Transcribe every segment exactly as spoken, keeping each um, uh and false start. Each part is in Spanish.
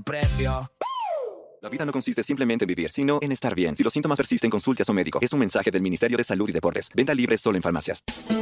precio. La vida no consiste simplemente en vivir, sino en estar bien. Si los síntomas persisten, consulte a su médico. Es un mensaje del Ministerio de Salud y Deportes. Venta libre solo en farmacias.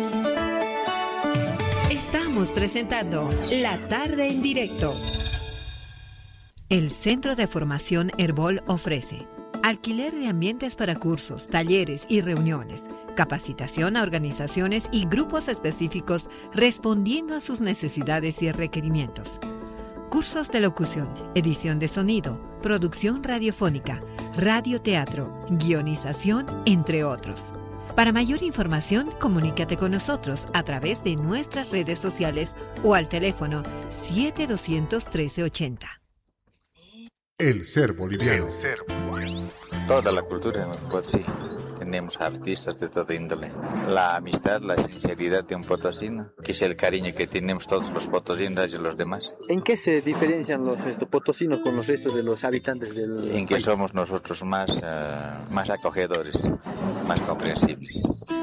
Estamos presentando La Tarde en Directo. El Centro de Formación Herbol ofrece alquiler de ambientes para cursos, talleres y reuniones, capacitación a organizaciones y grupos específicos respondiendo a sus necesidades y requerimientos. Cursos de locución, edición de sonido, producción radiofónica, radioteatro, guionización, entre otros. Para mayor información, comunícate con nosotros a través de nuestras redes sociales o al teléfono siete dos uno tres, uno tres ocho cero. El ser boliviano. El ser boliviano. Toda la cultura, pues sí. Tenemos artistas de toda índole. La amistad, la sinceridad de un potosino, que es el cariño que tenemos todos los potosinos y los demás. ¿En qué se diferencian los esto, potosinos con los restos de los habitantes del En que país? somos nosotros más, uh, más acogedores, más comprensibles.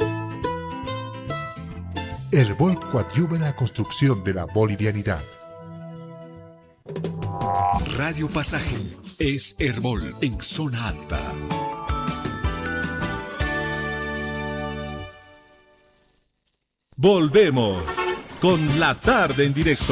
Herbol coadyuva en la construcción de la bolivianidad. Radio Pasaje es Herbol en zona alta. Volvemos con La Tarde en Directo.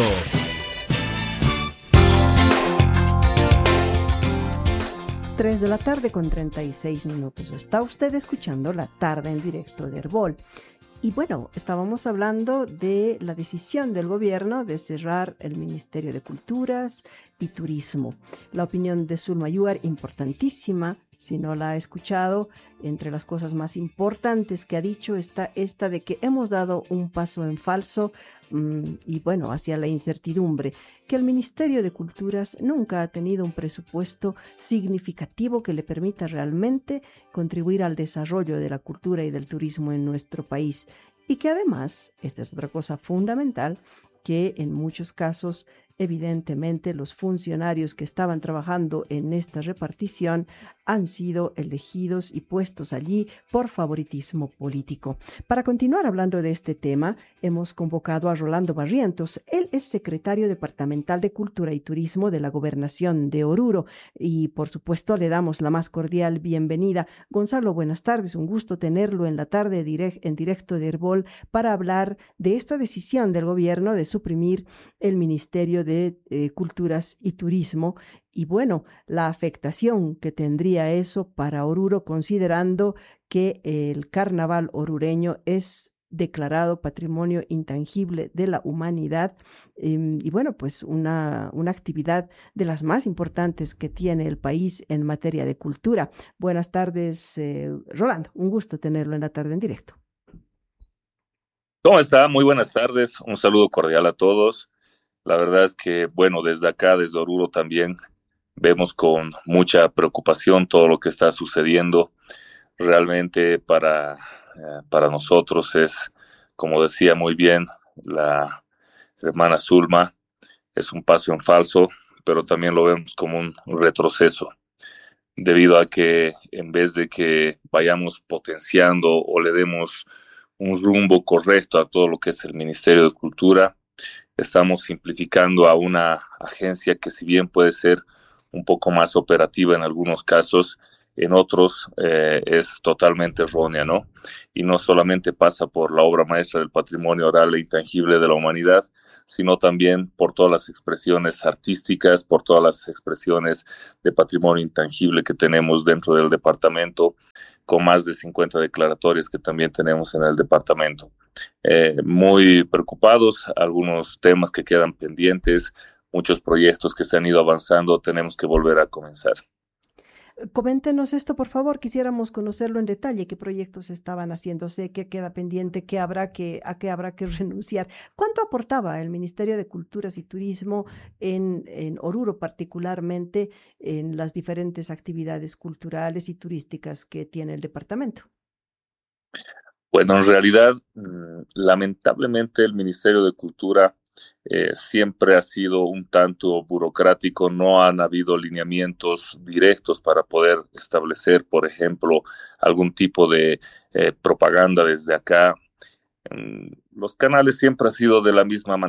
tres de la tarde con treinta y seis minutos. Está usted escuchando La Tarde en Directo de Herbol. Y bueno, estábamos hablando de la decisión del gobierno de cerrar el Ministerio de Culturas y Turismo. La opinión de Zulma Yugar, importantísima. Si no la ha escuchado, entre las cosas más importantes que ha dicho está esta de que hemos dado un paso en falso mmm, y bueno, hacia la incertidumbre, que el Ministerio de Culturas nunca ha tenido un presupuesto significativo que le permita realmente contribuir al desarrollo de la cultura y del turismo en nuestro país. Y que además, esta es otra cosa fundamental, que en muchos casos evidentemente los funcionarios que estaban trabajando en esta repartición han sido elegidos y puestos allí por favoritismo político. Para continuar hablando de este tema, hemos convocado a Rolando Barrientos. Él es secretario departamental de Cultura y Turismo de la Gobernación de Oruro y por supuesto le damos la más cordial bienvenida. Gonzalo, buenas tardes, un gusto tenerlo en la tarde direct, en directo de Herbol para hablar de esta decisión del gobierno de suprimir el Ministerio de eh, Culturas y Turismo y bueno, la afectación que tendría eso para Oruro considerando que el carnaval orureño es declarado Patrimonio Intangible de la Humanidad eh, y bueno, pues una, una actividad de las más importantes que tiene el país en materia de cultura. Buenas tardes, eh, Rolando, un gusto tenerlo en la tarde en directo. ¿Cómo está? Muy buenas tardes, un saludo cordial a todos. La verdad es que, bueno, desde acá, desde Oruro también, vemos con mucha preocupación todo lo que está sucediendo. Realmente para, eh, para nosotros es, como decía muy bien la hermana Zulma, es un paso en falso, pero también lo vemos como un retroceso, debido a que en vez de que vayamos potenciando o le demos un rumbo correcto a todo lo que es el Ministerio de Cultura, estamos simplificando a una agencia que si bien puede ser un poco más operativa en algunos casos, en otros eh, es totalmente errónea, ¿no? Y no solamente pasa por la obra maestra del patrimonio oral e intangible de la humanidad, sino también por todas las expresiones artísticas, por todas las expresiones de patrimonio intangible que tenemos dentro del departamento, con más de cincuenta declaratorias que también tenemos en el departamento. Eh, muy preocupados, algunos temas que quedan pendientes, muchos proyectos que se han ido avanzando, tenemos que volver a comenzar. Coméntenos esto, por favor, quisiéramos conocerlo en detalle, qué proyectos estaban haciéndose, qué queda pendiente, qué habrá que, a qué habrá que renunciar. ¿Cuánto aportaba el Ministerio de Culturas y Turismo en, en Oruro, particularmente en las diferentes actividades culturales y turísticas que tiene el departamento? Bueno, en realidad, lamentablemente el Ministerio de Cultura eh, siempre ha sido un tanto burocrático, no han habido lineamientos directos para poder establecer, por ejemplo, algún tipo de eh, propaganda desde acá. Los canales siempre han sido de la misma manera.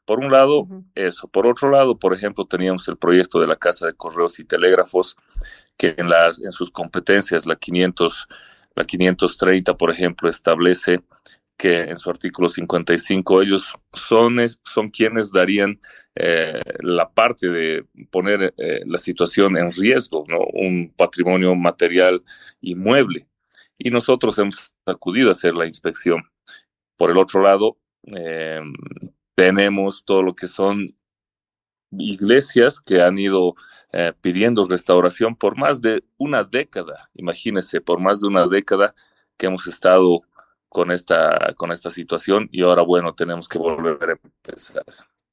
Por un lado, Ujú. eso. Por otro lado, por ejemplo, teníamos el proyecto de la Casa de Correos y Telégrafos, que en, las, en sus competencias, la quinientos, la quinientos treinta, por ejemplo, establece que en su artículo cincuenta y cinco ellos son, son quienes darían eh, la parte de poner eh, la situación en riesgo, ¿no? Un patrimonio material inmueble. Y nosotros hemos acudido a hacer la inspección. Por el otro lado, eh, tenemos todo lo que son iglesias que han ido eh, pidiendo restauración por más de una década. Imagínense, por más de una década que hemos estado con esta, con esta situación y ahora, bueno, tenemos que volver a empezar.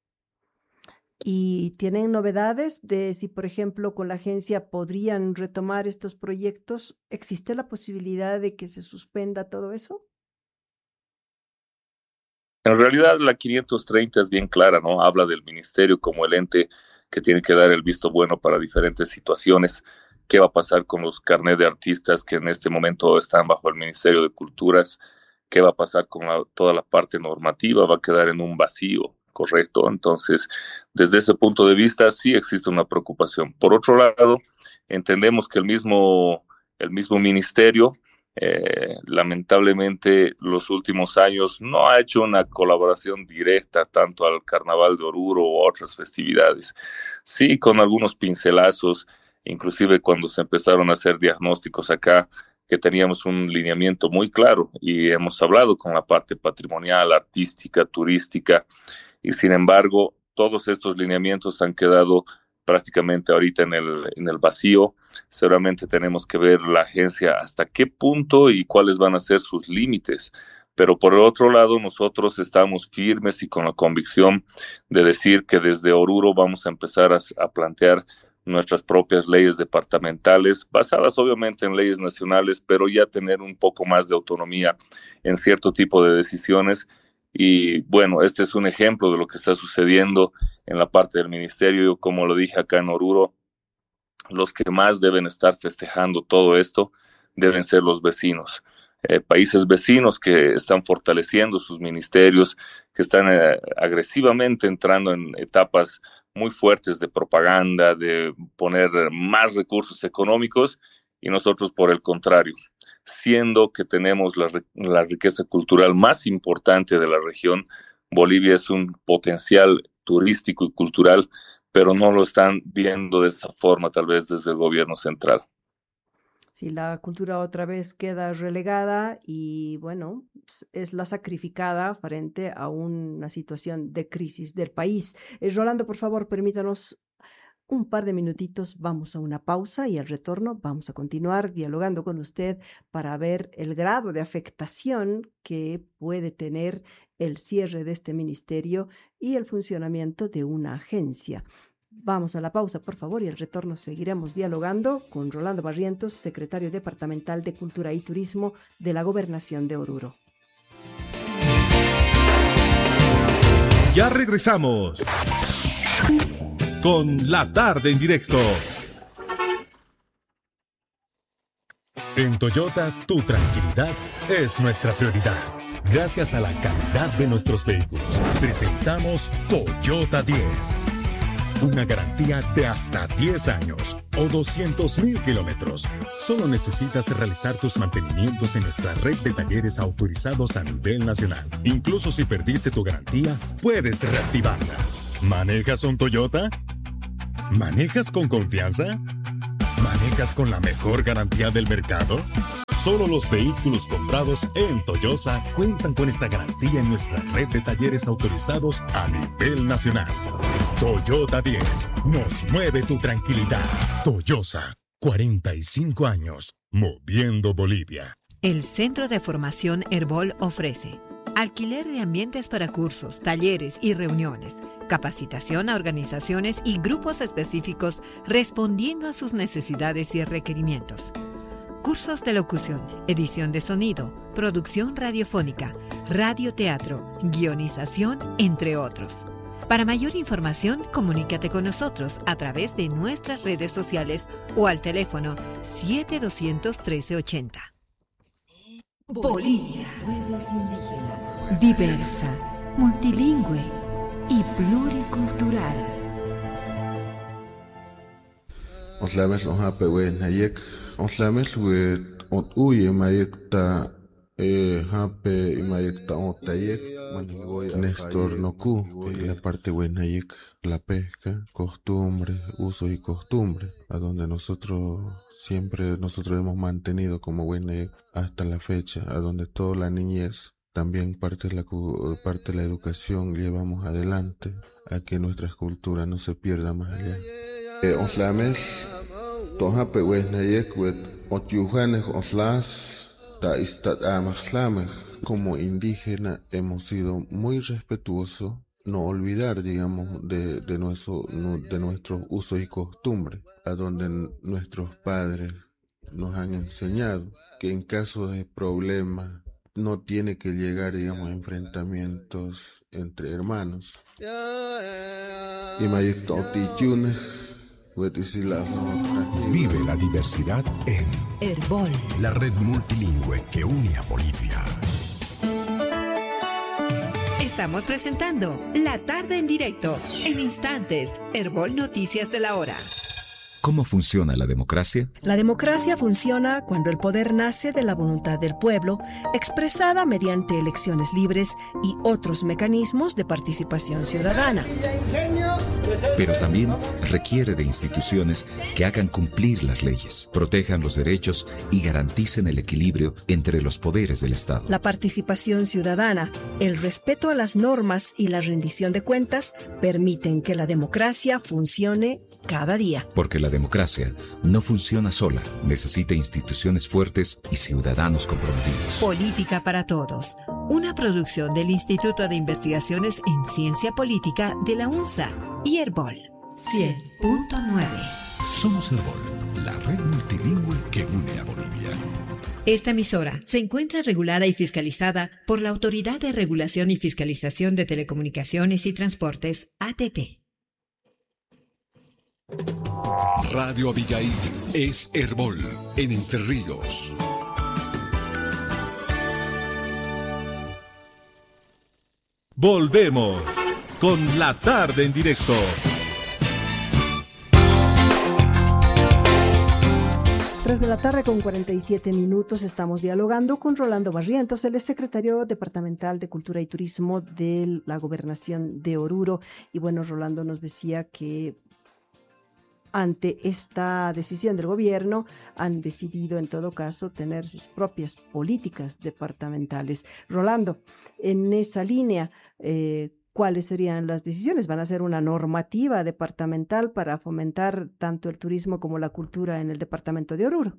¿Y tienen novedades de si, por ejemplo, con la agencia podrían retomar estos proyectos? ¿Existe la posibilidad de que se suspenda todo eso? En realidad, la quinientos treinta es bien clara, ¿no? Habla del ministerio como el ente que tiene que dar el visto bueno para diferentes situaciones. ¿Qué va a pasar con los carnets de artistas que en este momento están bajo el Ministerio de Culturas? ¿Qué va a pasar con la, toda la parte normativa? Va a quedar en un vacío, ¿correcto? Entonces, desde ese punto de vista, sí existe una preocupación. Por otro lado, entendemos que el mismo, el mismo ministerio, eh, lamentablemente, los últimos años no ha hecho una colaboración directa tanto al Carnaval de Oruro o a otras festividades. Sí, con algunos pincelazos, inclusive cuando se empezaron a hacer diagnósticos acá, que teníamos un lineamiento muy claro y hemos hablado con la parte patrimonial, artística, turística, y sin embargo, todos estos lineamientos han quedado prácticamente ahorita en el, en el vacío. Seguramente tenemos que ver la agencia hasta qué punto y cuáles van a ser sus límites. Pero por el otro lado, nosotros estamos firmes y con la convicción de decir que desde Oruro vamos a empezar a, a plantear nuestras propias leyes departamentales, basadas obviamente en leyes nacionales, pero ya tener un poco más de autonomía en cierto tipo de decisiones. Y bueno, este es un ejemplo de lo que está sucediendo en la parte del ministerio. Como lo dije acá en Oruro, los que más deben estar festejando todo esto deben ser los vecinos. Eh, países vecinos que están fortaleciendo sus ministerios, que están eh, agresivamente entrando en etapas muy fuertes de propaganda, de poner más recursos económicos, y nosotros por el contrario, siendo que tenemos la, la riqueza cultural más importante de la región. Bolivia es un potencial turístico y cultural, pero no lo están viendo de esa forma tal vez desde el gobierno central. Si la cultura otra vez queda relegada y, bueno, es la sacrificada frente a una situación de crisis del país. Eh, Rolando, por favor, permítanos un par de minutitos, vamos a una pausa y al retorno vamos a continuar dialogando con usted para ver el grado de afectación que puede tener el cierre de este ministerio y el funcionamiento de una agencia. Vamos a la pausa, por favor, y al retorno seguiremos dialogando con Rolando Barrientos, secretario departamental de Cultura y Turismo de la Gobernación de Oruro. Ya regresamos con La Tarde en Directo. En Toyota, tu tranquilidad es nuestra prioridad. Gracias a la calidad de nuestros vehículos, presentamos Toyota diez. Una garantía de hasta diez años o doscientos mil kilómetros. Solo necesitas realizar tus mantenimientos en nuestra red de talleres autorizados a nivel nacional. Incluso si perdiste tu garantía, puedes reactivarla. ¿Manejas un Toyota? ¿Manejas con confianza? ¿Manejas con la mejor garantía del mercado? Solo los vehículos comprados en Toyosa cuentan con esta garantía en nuestra red de talleres autorizados a nivel nacional. Toyota diez, nos mueve tu tranquilidad. Toyosa, cuarenta y cinco años, moviendo Bolivia. El Centro de Formación Herbol ofrece alquiler de ambientes para cursos, talleres y reuniones, capacitación a organizaciones y grupos específicos respondiendo a sus necesidades y requerimientos. Cursos de locución, edición de sonido, producción radiofónica, radioteatro, guionización, entre otros. Para mayor información, comunícate con nosotros a través de nuestras redes sociales o al teléfono siete dos cero cero, uno tres ocho cero. Bolivia. Pueblos indígenas. Diversa, multilingüe, y pluricultural. Oslames lo hape we nayek, oslames we ot uye mayek ta eh hape y mayek ta otayek, manigoy Néstor Noku, la parte we nayek, la pesca, costumbre, uso y costumbre, a donde nosotros siempre nosotros hemos mantenido como we hasta la fecha, a donde toda la niñez, también parte de la parte de la educación llevamos adelante, a que nuestras culturas no se pierdan más allá. Eh, oslames Tohape Wehnayek wet Otyujanek Oslas Ta Istat Amajlamek. Como indígena hemos sido muy respetuosos, no olvidar, digamos, de, de, nuestro, de nuestros usos y costumbres, a donde nuestros padres nos han enseñado que en caso de problemas no tiene que llegar, digamos, a enfrentamientos entre hermanos. Y Mayek Totichunek. Vive la diversidad en Herbol, la red multilingüe que une a Bolivia. Estamos presentando La Tarde en Directo. En instantes, Herbol Noticias de la Hora. ¿Cómo funciona la democracia? La democracia funciona cuando el poder nace de la voluntad del pueblo, expresada mediante elecciones libres y otros mecanismos de participación ciudadana. Pero también requiere de instituciones que hagan cumplir las leyes, protejan los derechos y garanticen el equilibrio entre los poderes del Estado. La participación ciudadana, el respeto a las normas y la rendición de cuentas permiten que la democracia funcione cada día. Porque la democracia no funciona sola, necesita instituciones fuertes y ciudadanos comprometidos. Política para Todos, una producción del Instituto de Investigaciones en Ciencia Política de la UNSA y Herbol cien punto nueve. Somos Herbol, la red multilingüe que une a Bolivia. Esta emisora se encuentra regulada y fiscalizada por la Autoridad de Regulación y Fiscalización de Telecomunicaciones y Transportes, A T T. Radio Abigail es Herbol en Entre Ríos. Volvemos con La Tarde en Directo. tres de la tarde con cuarenta y siete minutos estamos dialogando con Rolando Barrientos, el secretario departamental de Cultura y Turismo de la Gobernación de Oruro. Y bueno, Rolando nos decía que ante esta decisión del gobierno han decidido en todo caso tener sus propias políticas departamentales. Rolando, en esa línea, eh, ¿cuáles serían las decisiones? ¿Van a ser una normativa departamental para fomentar tanto el turismo como la cultura en el departamento de Oruro?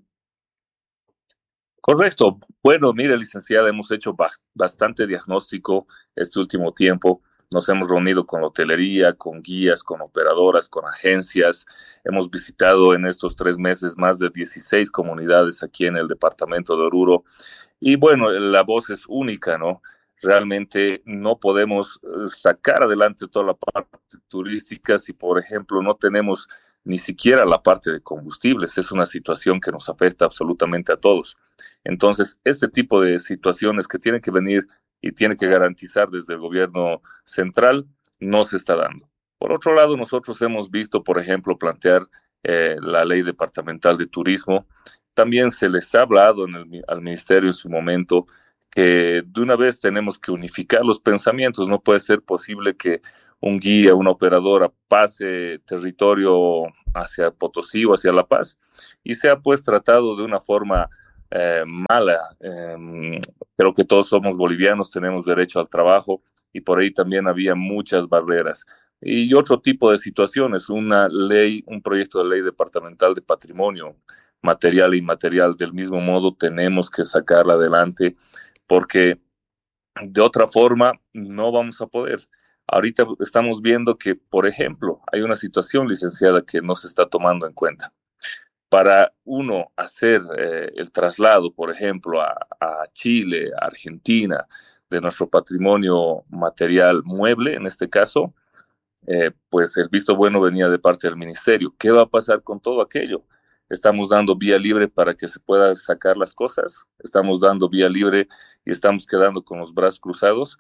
Correcto. Bueno, mire, licenciada, hemos hecho bastante diagnóstico este último tiempo. Nos hemos reunido con la hotelería, con guías, con operadoras, con agencias. Hemos visitado en estos tres meses más de dieciséis comunidades aquí en el departamento de Oruro. Y bueno, la voz es única, ¿no? Realmente no podemos sacar adelante toda la parte turística si, por ejemplo, no tenemos ni siquiera la parte de combustibles. Es una situación que nos afecta absolutamente a todos. Entonces, este tipo de situaciones que tienen que venir y tiene que garantizar desde el gobierno central, no se está dando. Por otro lado, nosotros hemos visto, por ejemplo, plantear eh, la ley departamental de turismo. También se les ha hablado en el, al ministerio en su momento que de una vez tenemos que unificar los pensamientos. No puede ser posible que un guía, una operadora pase territorio hacia Potosí o hacia La Paz y sea pues tratado de una forma Eh, mala. Eh, creo que todos somos bolivianos, tenemos derecho al trabajo y por ahí también había muchas barreras. Y otro tipo de situaciones, una ley, un proyecto de ley departamental de patrimonio material e inmaterial, del mismo modo tenemos que sacarla adelante porque de otra forma no vamos a poder. Ahorita estamos viendo que, por ejemplo, hay una situación, licenciada, que no se está tomando en cuenta. Para uno hacer eh, el traslado, por ejemplo, a, a Chile, a Argentina, de nuestro patrimonio material mueble, en este caso, eh, pues el visto bueno venía de parte del ministerio. ¿Qué va a pasar con todo aquello? ¿Estamos dando vía libre para que se puedan sacar las cosas? ¿Estamos dando vía libre y estamos quedando con los brazos cruzados?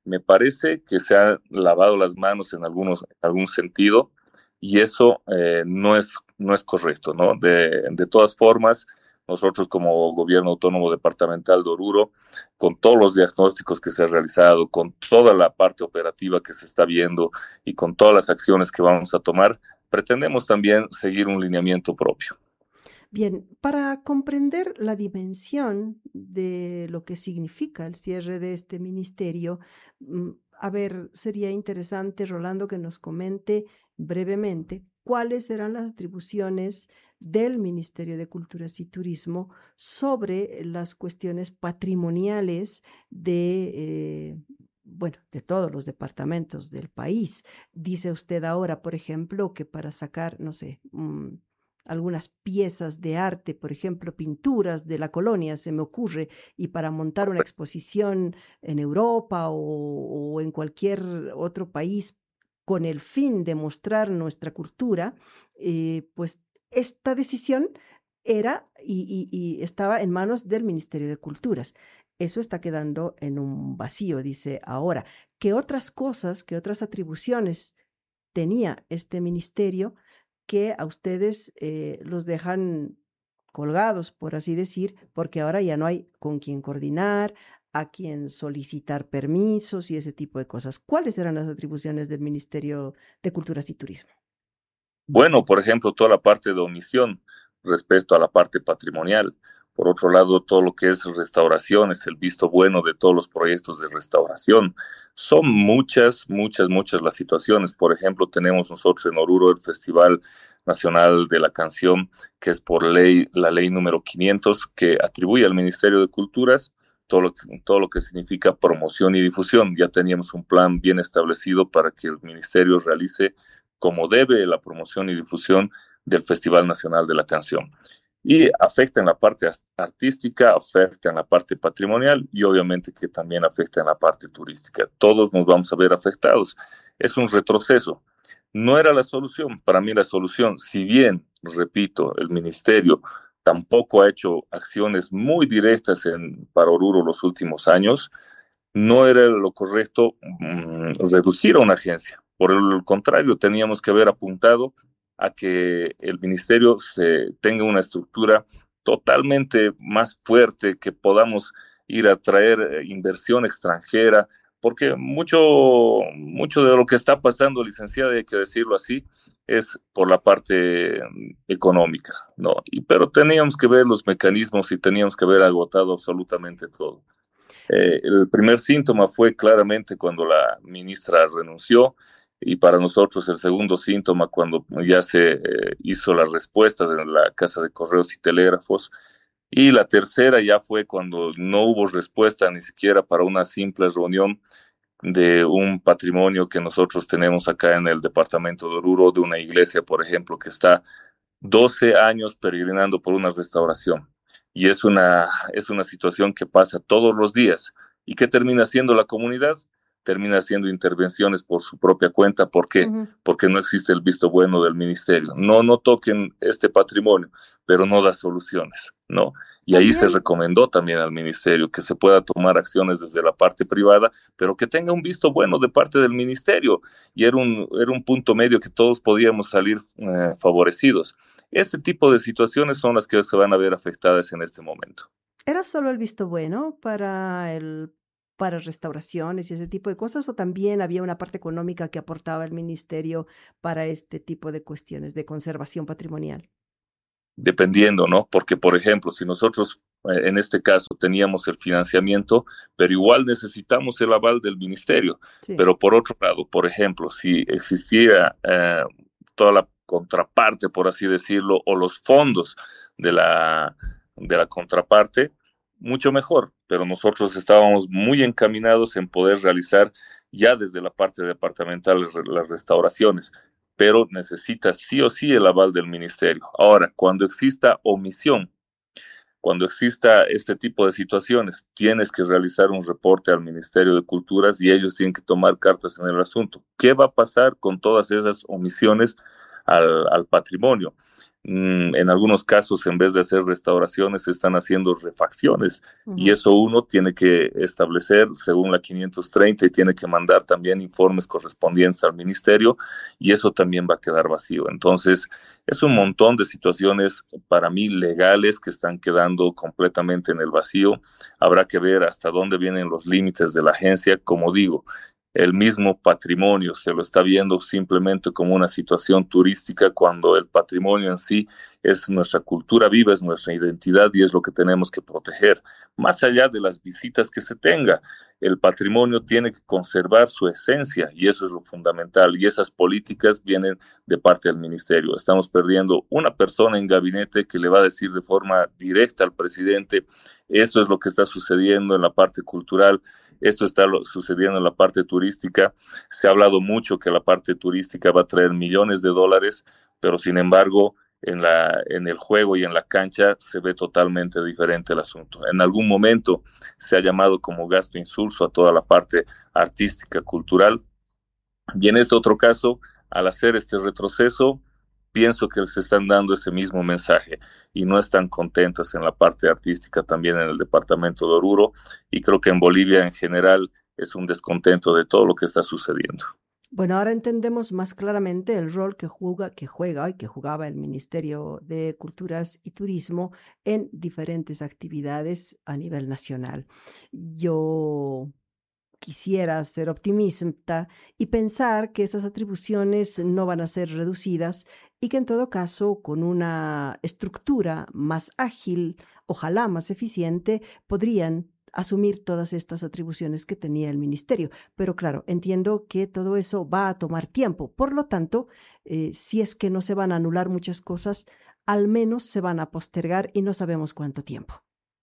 me parece que se han lavado las manos en, algunos, en algún sentido, y eso eh, no, es, no es correcto, ¿no? De, de todas formas, nosotros como Gobierno Autónomo Departamental de Oruro, con todos los diagnósticos que se han realizado, con toda la parte operativa que se está viendo y con todas las acciones que vamos a tomar, pretendemos también seguir un lineamiento propio. Bien, para comprender la dimensión de lo que significa el cierre de este ministerio, a ver, sería interesante, Rolando, que nos comente brevemente cuáles serán las atribuciones del Ministerio de Culturas y Turismo sobre las cuestiones patrimoniales de, eh, bueno, de todos los departamentos del país. Dice usted ahora, por ejemplo, que para sacar, no sé, um, algunas piezas de arte, por ejemplo, pinturas de la colonia, se me ocurre, y para montar una exposición en Europa o, o en cualquier otro país con el fin de mostrar nuestra cultura, eh, pues esta decisión era y, y, y estaba en manos del Ministerio de Culturas. Eso está quedando en un vacío, dice ahora. ¿Qué otras cosas, qué otras atribuciones tenía este ministerio que a ustedes eh, los dejan colgados, por así decir, porque ahora ya no hay con quién coordinar, a quién solicitar permisos y ese tipo de cosas? ¿Cuáles eran las atribuciones del Ministerio de Culturas y Turismo? Bueno, por ejemplo, toda la parte de omisión respecto a la parte patrimonial. Por otro lado, todo lo que es restauraciones, el visto bueno de todos los proyectos de restauración. Son muchas, muchas, muchas las situaciones. Por ejemplo, tenemos nosotros en Oruro el Festival Nacional de la Canción, que es por ley, la ley número quinientos, que atribuye al Ministerio de Culturas todo lo, todo lo que significa promoción y difusión. Ya teníamos un plan bien establecido para que el Ministerio realice como debe la promoción y difusión del Festival Nacional de la Canción. Y afecta en la parte artística, afecta en la parte patrimonial y obviamente que también afecta en la parte turística. Todos nos vamos a ver afectados. Es un retroceso. No era la solución. Para mí la solución, si bien, repito, el ministerio tampoco ha hecho acciones muy directas en, para Oruro los últimos años, no era lo correcto mmm, reducir a una agencia. Por el contrario, teníamos que haber apuntado a que el ministerio se tenga una estructura totalmente más fuerte, que podamos ir a traer inversión extranjera, porque mucho, mucho de lo que está pasando, licenciada, hay que decirlo así, es por la parte económica, ¿no? Y, pero teníamos que ver los mecanismos y teníamos que haber agotado absolutamente todo. Eh, el primer síntoma fue claramente cuando la ministra renunció, y para nosotros el segundo síntoma cuando ya se eh, hizo la respuesta de la Casa de Correos y Telégrafos, y la tercera ya fue cuando no hubo respuesta ni siquiera para una simple reunión de un patrimonio que nosotros tenemos acá en el departamento de Oruro, de una iglesia, por ejemplo, que está doce años peregrinando por una restauración. Y es una, es una situación que pasa todos los días. ¿Y qué termina haciendo la comunidad? Termina haciendo intervenciones por su propia cuenta. ¿Por qué? Uh-huh. Porque no existe el visto bueno del ministerio. No, no toquen este patrimonio, pero no da soluciones, ¿no? Y ahí se recomendó también al ministerio que se pueda tomar acciones desde la parte privada, pero que tenga un visto bueno de parte del ministerio. Y era un, era un punto medio que todos podíamos salir eh, favorecidos. Este tipo de situaciones son las que se van a ver afectadas en este momento. ¿Era solo el visto bueno para el para restauraciones y ese tipo de cosas, o también había una parte económica que aportaba el ministerio para este tipo de cuestiones de conservación patrimonial? Dependiendo, ¿no? Porque, por ejemplo, si nosotros eh, en este caso teníamos el financiamiento, pero igual necesitamos el aval del ministerio. Sí. Pero por otro lado, por ejemplo, si existiera eh, toda la contraparte, por así decirlo, o los fondos de la, de la contraparte, mucho mejor, pero nosotros estábamos muy encaminados en poder realizar ya desde la parte departamental las restauraciones, pero necesita sí o sí el aval del ministerio. Ahora, cuando exista omisión, cuando exista este tipo de situaciones, tienes que realizar un reporte al Ministerio de Culturas y ellos tienen que tomar cartas en el asunto. ¿Qué va a pasar con todas esas omisiones al, al patrimonio? en algunos casos, en vez de hacer restauraciones, se están haciendo refacciones. Uh-huh. Y eso uno tiene que establecer según la quinientos treinta y tiene que mandar también informes correspondientes al ministerio, y eso también va a quedar vacío. Entonces, es un montón de situaciones para mí legales que están quedando completamente en el vacío. Habrá que ver hasta dónde vienen los límites de la agencia. Como digo, el mismo patrimonio se lo está viendo simplemente como una situación turística, cuando el patrimonio en sí es nuestra cultura viva, es nuestra identidad y es lo que tenemos que proteger. Más allá de las visitas que se tenga, el patrimonio tiene que conservar su esencia y eso es lo fundamental, y esas políticas vienen de parte del ministerio. Estamos perdiendo una persona en gabinete que le va a decir de forma directa al presidente: esto es lo que está sucediendo en la parte cultural, esto está lo, sucediendo en la parte turística. Se ha hablado mucho que la parte turística va a traer millones de dólares, pero sin embargo, en, la, en el juego y en la cancha se ve totalmente diferente el asunto. En algún momento se ha llamado como gasto insulso a toda la parte artística, cultural, y en este otro caso, al hacer este retroceso, pienso que se están dando ese mismo mensaje y no están contentos en la parte artística, también en el departamento de Oruro, y creo que en Bolivia en general es un descontento de todo lo que está sucediendo. Bueno, ahora entendemos más claramente el rol que juega, que juega y que jugaba el Ministerio de Culturas y Turismo en diferentes actividades a nivel nacional. Yo quisiera ser optimista y pensar que esas atribuciones no van a ser reducidas y que en todo caso, con una estructura más ágil, ojalá más eficiente, podrían asumir todas estas atribuciones que tenía el ministerio. Pero claro, entiendo que todo eso va a tomar tiempo. Por lo tanto, eh, si es que no se van a anular muchas cosas, al menos se van a postergar y no sabemos cuánto tiempo.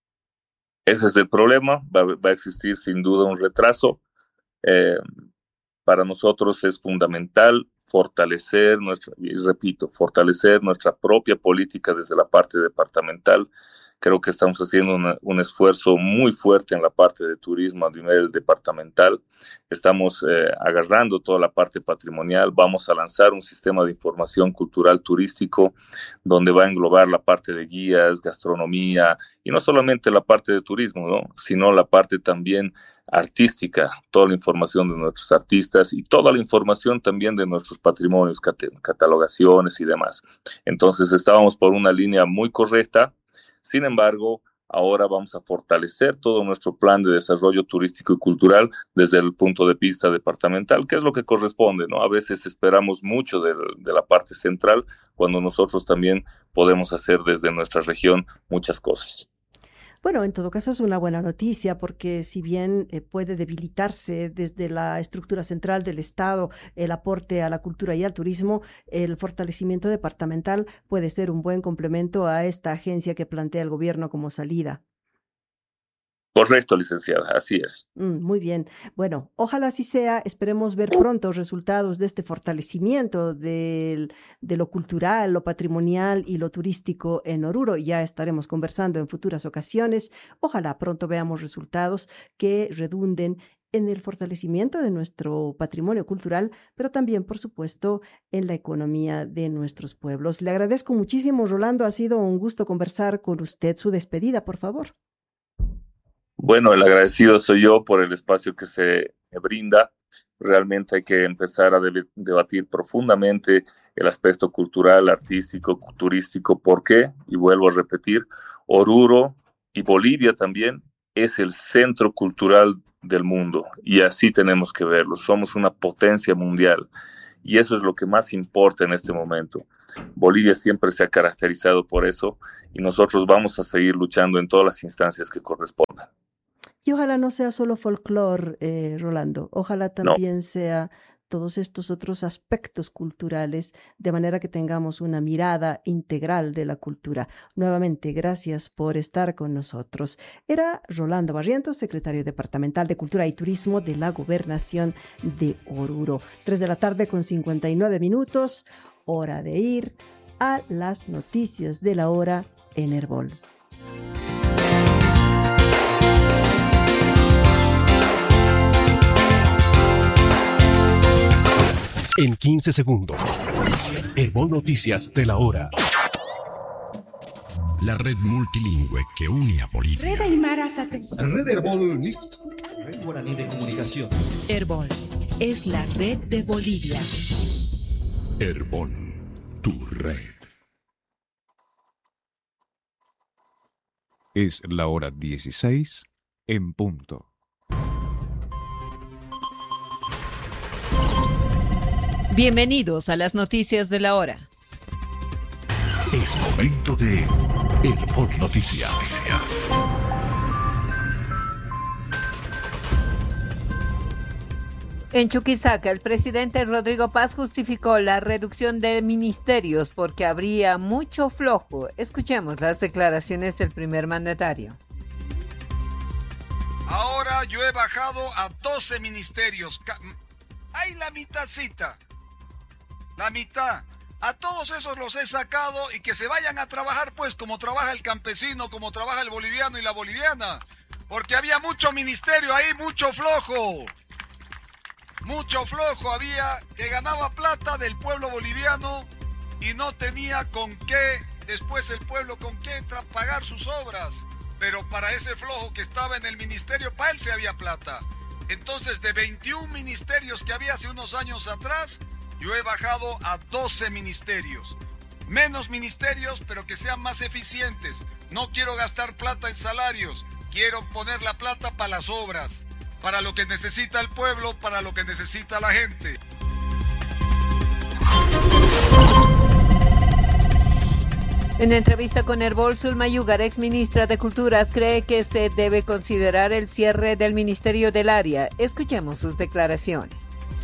Ese es el problema. Va, va a existir sin duda un retraso. Eh, para nosotros es fundamental fortalecer nuestra, y repito, fortalecer nuestra propia política desde la parte departamental. Creo que estamos haciendo una, un esfuerzo muy fuerte en la parte de turismo a nivel departamental. Estamos eh, agarrando toda la parte patrimonial. Vamos a lanzar un sistema de información cultural turístico donde va a englobar la parte de guías, gastronomía, y no solamente la parte de turismo, ¿no?, sino la parte también artística, toda la información de nuestros artistas y toda la información también de nuestros patrimonios, cat- catalogaciones y demás. Entonces estábamos por una línea muy correcta. Sin embargo, ahora vamos a fortalecer todo nuestro plan de desarrollo turístico y cultural desde el punto de vista departamental, que es lo que corresponde, ¿no? A veces esperamos mucho de, de la parte central, cuando nosotros también podemos hacer desde nuestra región muchas cosas. Bueno, en todo caso es una buena noticia, porque si bien eh, puede debilitarse desde la estructura central del Estado el aporte a la cultura y al turismo, el fortalecimiento departamental puede ser un buen complemento a esta agencia que plantea el gobierno como salida. Correcto, licenciada, así es. Mm, muy bien. Bueno, ojalá así sea. Esperemos ver pronto resultados de este fortalecimiento del, de lo cultural, lo patrimonial y lo turístico en Oruro. Ya estaremos conversando en futuras ocasiones. Ojalá pronto veamos resultados que redunden en el fortalecimiento de nuestro patrimonio cultural, pero también, por supuesto, en la economía de nuestros pueblos. Le agradezco muchísimo, Rolando. Ha sido un gusto conversar con usted. Su despedida, por favor. Bueno, el agradecido soy yo por el espacio que se me brinda. Realmente hay que empezar a deb- debatir profundamente el aspecto cultural, artístico, turístico. ¿Por qué? Y vuelvo a repetir, Oruro y Bolivia también es el centro cultural del mundo, y así tenemos que verlo. Somos una potencia mundial y eso es lo que más importa en este momento. Bolivia siempre se ha caracterizado por eso y nosotros vamos a seguir luchando en todas las instancias que correspondan. Y ojalá no sea solo folclore, eh, Rolando. Ojalá también no. sea todos estos otros aspectos culturales, de manera que tengamos una mirada integral de la cultura. Nuevamente, gracias por estar con nosotros. Era Rolando Barrientos, secretario departamental de Cultura y Turismo de la Gobernación de Oruro. Tres de la tarde con cincuenta y nueve minutos, hora de ir a las noticias de la hora en Herbol. En quince segundos, Herbol Noticias de la hora. la red multilingüe que une a Bolivia. Red Aymara Satélite. Red Herbol. Red Guaraní de Comunicación. Herbol es la red de Bolivia. Herbol, tu red. Es la hora dieciséis en punto. Bienvenidos a las noticias de la hora. Es momento de Herbol Noticias. En Chuquisaca, el presidente Rodrigo Paz justificó la reducción de ministerios porque habría mucho flojo. Escuchemos las declaraciones del primer mandatario. Ahora yo he bajado a doce ministerios. Hay la mitadcita. La mitad. A todos esos los he sacado y que se vayan a trabajar pues como trabaja el campesino, como trabaja el boliviano y la boliviana. Porque había mucho ministerio ahí, mucho flojo. Mucho flojo había que ganaba plata del pueblo boliviano y no tenía con qué, después el pueblo con qué tra- pagar sus obras. Pero para ese flojo que estaba en el ministerio, para él se había plata. Entonces de veintiún ministerios que había hace unos años atrás, yo he bajado a doce ministerios. Menos ministerios, pero que sean más eficientes. No quiero gastar plata en salarios, quiero poner la plata para las obras. Para lo que necesita el pueblo, para lo que necesita la gente. En entrevista con Herbol, Zulma Yugar, ex ministra de Culturas, cree que se debe considerar el cierre del Ministerio del Área. Escuchemos sus declaraciones.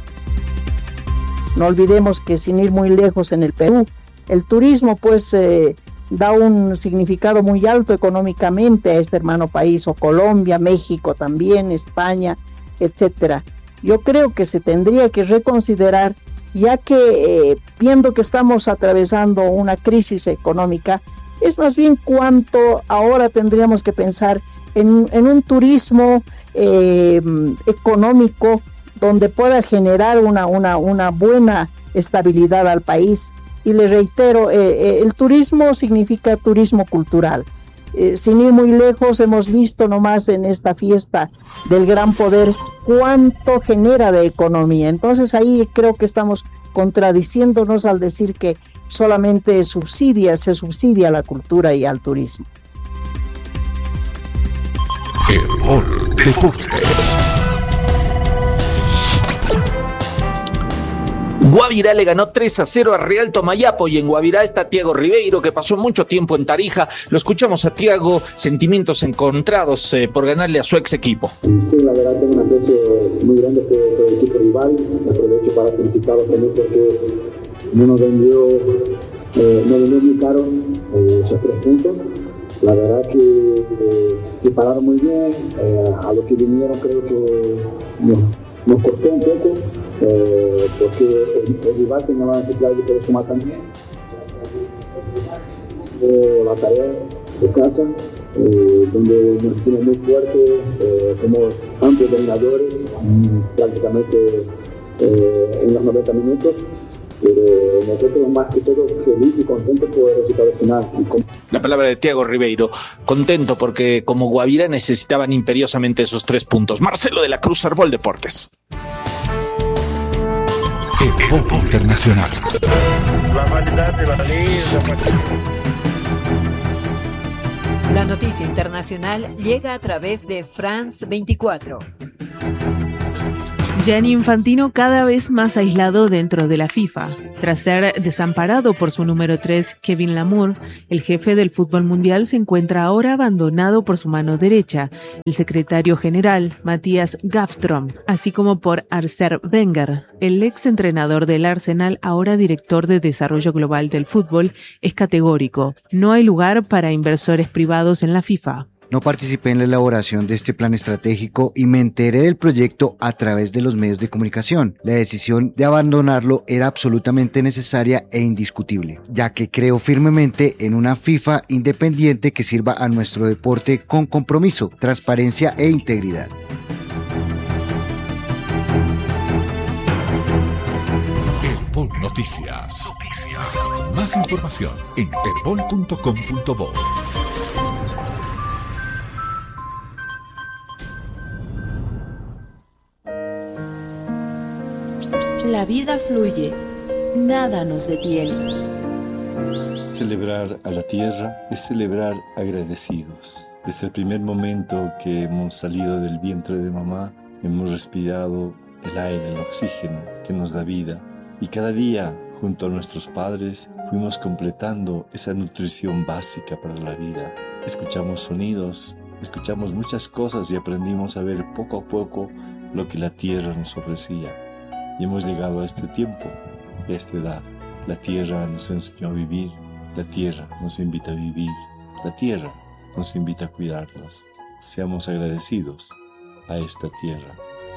No olvidemos que sin ir muy lejos en el Perú, el turismo pues eh, da un significado muy alto económicamente a este hermano país, o Colombia, México también, España, etcétera. Yo creo que se tendría que reconsiderar, ya que eh, viendo que estamos atravesando una crisis económica, es más bien cuánto ahora tendríamos que pensar en, en un turismo eh, económico donde pueda generar una, una, una buena estabilidad al país. Y le reitero, eh, el turismo significa turismo cultural. Eh, sin ir muy lejos, hemos visto nomás en esta fiesta del gran poder cuánto genera de economía. Entonces ahí creo que estamos contradiciéndonos al decir que solamente subsidia, se subsidia a la cultura y al turismo. Herbol Deportes. Guavirá le ganó tres a cero a Real Tomayapo y en Guavirá está Thiago Ribeiro, que pasó mucho tiempo en Tarija. Lo escuchamos a Thiago, sentimientos encontrados eh, por ganarle a su ex equipo. Sí, la verdad tengo un aprecio muy grande por, por el equipo rival. Aprovecho para felicitarlos también porque no nos vendió, eh, no vendió muy caro eh, esos tres puntos. La verdad que eh, se pararon muy bien, eh, a lo que vinieron creo que no. Nos costó un poco, eh, porque el, el rival tenía la necesidad de poder sumar también. Eh, la tarea de casa, eh, donde nos tiene muy fuerte, eh, somos amplios dominadores, prácticamente eh, en los noventa minutos. Pero nosotros más que todo felices y contentos por el resultado final. La palabra de Thiago Ribeiro, contento porque como Guavirá necesitaban imperiosamente esos tres puntos. Marcelo de la Cruz, Herbol Deportes. Herbol Internacional. La variedad de la ley. La noticia internacional llega a través de France veinticuatro. Gianni Infantino cada vez más aislado dentro de la FIFA. Tras ser desamparado por su número tres, Kevin Lamour, el jefe del fútbol mundial se encuentra ahora abandonado por su mano derecha, el secretario general, Matías Gafström, así como por Arsène Wenger, el ex entrenador del Arsenal, ahora director de desarrollo global del fútbol, es categórico. No hay lugar para inversores privados en la FIFA. No participé en la elaboración de este plan estratégico y me enteré del proyecto a través de los medios de comunicación. La decisión de abandonarlo era absolutamente necesaria e indiscutible, ya que creo firmemente en una FIFA independiente que sirva a nuestro deporte con compromiso, transparencia e integridad. Herbol Noticias. Noticias. Más información en herbol punto com punto bo. La vida fluye, nada nos detiene. Celebrar a la tierra es celebrar agradecidos. Desde el primer momento que hemos salido del vientre de mamá, hemos respirado el aire, el oxígeno que nos da vida. Y cada día, junto a nuestros padres, fuimos completando esa nutrición básica para la vida. Escuchamos sonidos, escuchamos muchas cosas y aprendimos a ver poco a poco lo que la tierra nos ofrecía. Y hemos llegado a este tiempo, a esta edad. La tierra nos enseñó a vivir, la tierra nos invita a vivir, la tierra nos invita a cuidarnos. Seamos agradecidos a esta tierra.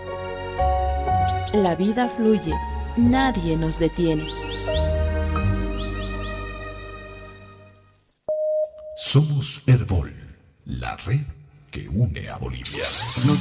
La vida fluye, nadie nos detiene. Somos Herbol, la red que une a Bolivia.